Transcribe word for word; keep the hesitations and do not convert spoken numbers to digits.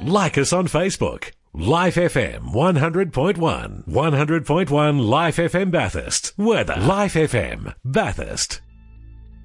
Like us on Facebook. Life F M one hundred point one. one hundred point one Life F M Bathurst. Weather. Life F M Bathurst.